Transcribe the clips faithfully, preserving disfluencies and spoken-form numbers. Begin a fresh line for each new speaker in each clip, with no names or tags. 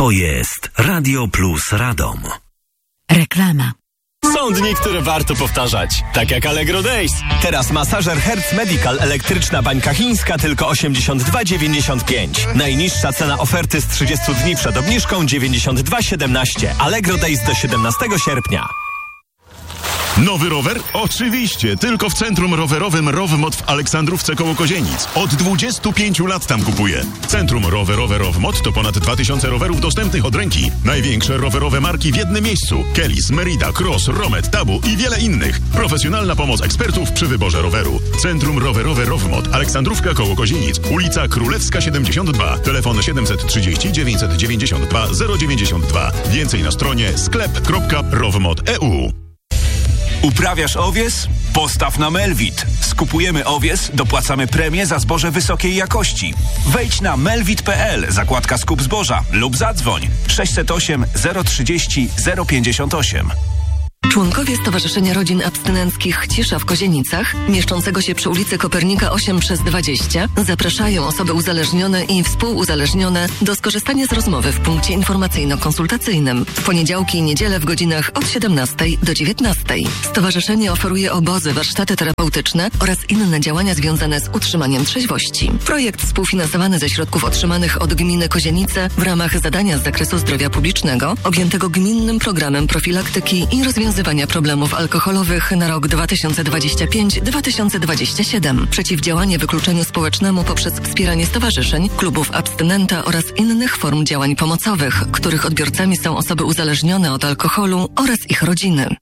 To jest Radio Plus Radom.
Reklama.
Są dni, które warto powtarzać, tak jak Allegro Days. Teraz masażer Hertz Medical elektryczna bańka chińska tylko osiemdziesiąt dwa dziewięćdziesiąt pięć. Najniższa cena oferty z trzydziestu dni przed obniżką dziewięćdziesiąt dwa siedemnaście. Allegro Days do siedemnastego sierpnia.
Nowy rower? Oczywiście, tylko w centrum rowerowym Rowmot w Aleksandrówce koło Kozienic. Od dwudziestu pięciu lat tam kupuję. Centrum rowerowe Rowmot to ponad dwa tysiące rowerów dostępnych od ręki. Największe rowerowe marki w jednym miejscu. Kellys, Merida, Cross, Romet, Tabu i wiele innych. Profesjonalna pomoc ekspertów przy wyborze roweru. Centrum rowerowe Rowmot, Aleksandrówka koło Kozienic. Ulica Królewska siedemdziesiąt dwa. Telefon siedemset trzydzieści dziewięćset dziewięćdziesiąt dwa zero dziewięćdziesiąt dwa. Więcej na stronie sklep kropka rowmot kropka e u.
Uprawiasz owies? Postaw na Melvit. Skupujemy owies, dopłacamy premię za zboże wysokiej jakości. Wejdź na melvit kropka pe el, zakładka skup zboża lub zadzwoń sześćset osiem zero trzydzieści zero pięćdziesiąt osiem.
Członkowie Stowarzyszenia Rodzin Abstynenckich Cisza w Kozienicach, mieszczącego się przy ulicy Kopernika osiem przez dwadzieścia, zapraszają osoby uzależnione i współuzależnione do skorzystania z rozmowy w punkcie informacyjno-konsultacyjnym w poniedziałki i niedzielę w godzinach od siedemnastej do dziewiętnastej. Stowarzyszenie oferuje obozy, warsztaty terapeutyczne oraz inne działania związane z utrzymaniem trzeźwości. Projekt współfinansowany ze środków otrzymanych od gminy Kozienice w ramach zadania z zakresu zdrowia publicznego objętego gminnym programem profilaktyki i rozwiązywania problemów alkoholowych na rok dwa tysiące dwudziesty piąty do dwa tysiące dwudziestego siódmego. Przeciwdziałanie wykluczeniu społecznemu poprzez wspieranie stowarzyszeń, klubów abstynenta oraz innych form działań pomocowych, których odbiorcami są osoby uzależnione od alkoholu oraz ich rodziny.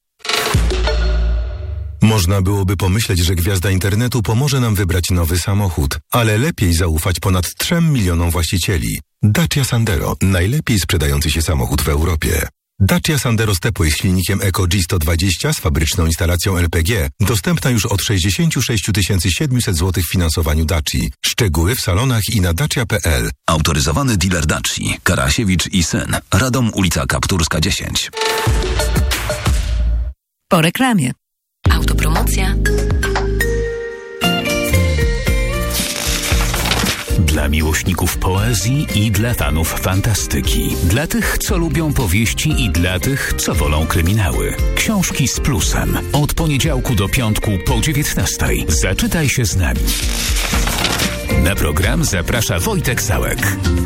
Można byłoby pomyśleć, że gwiazda internetu pomoże nam wybrać nowy samochód, ale lepiej zaufać ponad trzem milionom właścicieli. Dacia Sandero, najlepiej sprzedający się samochód w Europie. Dacia Sandero Stepway z silnikiem Eco G sto dwadzieścia z fabryczną instalacją L P G dostępna już od sześćdziesiąt sześć tysięcy siedemset złotych w finansowaniu Daci. Szczegóły w salonach i na dacia kropka pe el.
Autoryzowany dealer Daci. Karasiewicz i syn. Radom, ulica Kapturska dziesięć.
Po reklamie.
Autopromocja.
Dla miłośników poezji i dla fanów fantastyki. Dla tych, co lubią powieści i dla tych, co wolą kryminały. Książki z plusem. Od poniedziałku do piątku po dziewiętnastej. Zaczytaj się z nami. Na program zaprasza Wojtek Sałek.